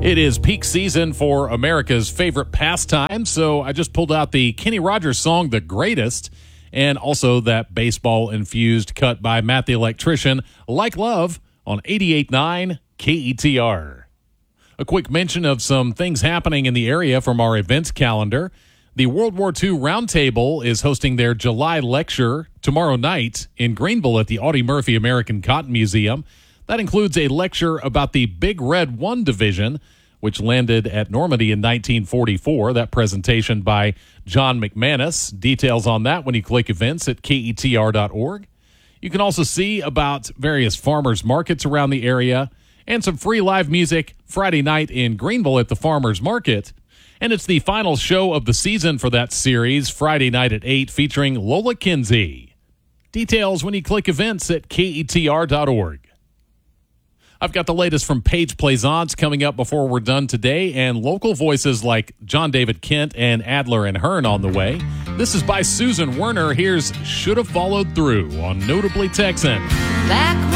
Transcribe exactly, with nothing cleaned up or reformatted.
It is peak season for America's favorite pastime, so I just pulled out the Kenny Rogers song, The Greatest, and also that baseball-infused cut by Matt the Electrician, Like Love, on eighty-eight point nine K E T R. A quick mention of some things happening in the area from our events calendar. The World War Two Roundtable is hosting their July lecture tomorrow night in Greenville at the Audie Murphy American Cotton Museum. That includes a lecture about the Big Red One Division, which landed at Normandy in nineteen forty-four. That presentation by John McManus. Details on that when you click events at K E T R dot org. You can also see about various farmers markets around the area and some free live music Friday night in Greenville at the Farmers Market. And it's the final show of the season for that series, Friday night at eight, featuring Lola Kinsey. Details when you click events at K E T R dot org. I've got the latest from Paige Plaisance coming up before we're done today, and local voices like John David Kent and Adler and Hearn on the way. This is by Susan Werner. Here's Should Have Followed Through on Notably Texan. Back